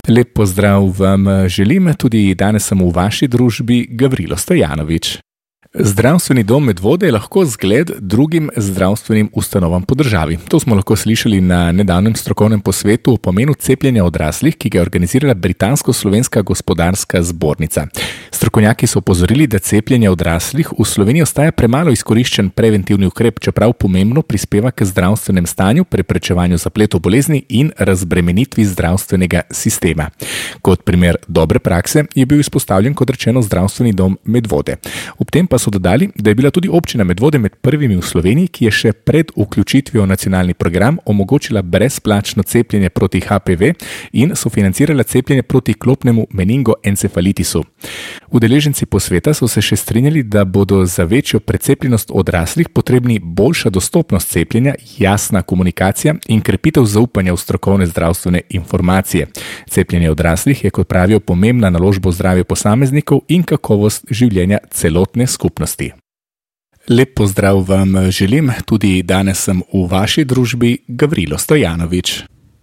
Lep pozdrav vam želim, tudi danes sem v vaši družbi Gavrilo Stojanovič. Zdravstveni dom Medvode je lahko zgled drugim zdravstvenim ustanovam po državi. To smo lahko slišali na nedavnem strokovnem posvetu o pomenu cepljenja odraslih, ki ga je organizirala Britansko-slovenska gospodarska zbornica. Strokovnjaki so opozorili, da cepljenje odraslih v Sloveniji ostaja premalo izkoriščen preventivni ukrep, čeprav pomembno prispeva k zdravstvenem stanju, preprečevanju zapletov bolezni in razbremenitvi zdravstvenega sistema. Kot primer dobre prakse je bil izpostavljen, kot rečeno, zdravstveni dom Medvode. Ob tem pa so dodali, da je bila tudi občina Medvode med prvimi v Sloveniji, ki je še pred vključitvijo v nacionalni program omogočila brezplačno cepljenje proti HPV in sofinancirala cepljenje proti klopnemu meningoencefalitisu. Udeleženci posveta so se še strinjali, da bodo za večjo precepljenost odraslih potrebni boljša dostopnost cepljenja, jasna komunikacija in krepitev zaupanja v strokovne zdravstvene informacije. Cepljenje odraslih je, kot pravijo, pomembna naložba v zdravje posameznikov in kakovost življenja celotne skupnosti. Lep pozdrav vam želim, tudi danes sem v vaši družbi Gavrilo Stojanovič.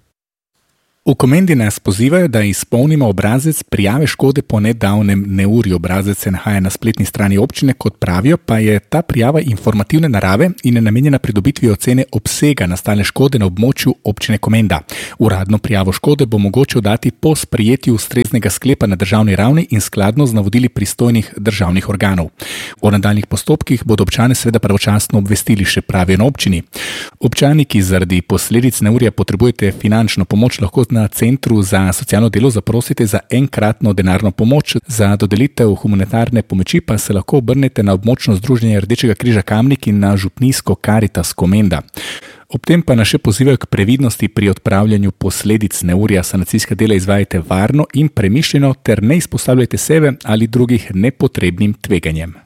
V Komendi nas pozivajo, da izpolnimo obrazec prijave škode po nedavnem neurju. Obrazec se nahaja na spletni strani občine, kot pravijo, pa je ta prijava informativne narave in je namenjena pridobitvi ocene obsega nastale škode na območju občine Komenda. Uradno prijavo škode bo mogoče oddati po sprejetju ustreznega sklepa na državni ravni in skladno z navodili pristojnih državnih organov. O nadaljnjih postopkih bodo občane seveda pravočasno obvestili, še pravijo na občini. Občani, ki zaradi posledic neurja potrebujete finančno pomoč, lahko na Centru za socialno delo zaprosite za enkratno denarno pomoč. Za dodelitev humanitarne pomoči pa se lahko obrnete na območno združenje Rdečega križa Kamnik in na župnijsko Karitas Komenda. Ob tem pa nas še pozivajo k previdnosti pri odpravljanju posledic neurja. Sanacijska dela izvajajte varno in premišljeno ter ne izpostavljajte sebe ali drugih nepotrebnim tveganjem.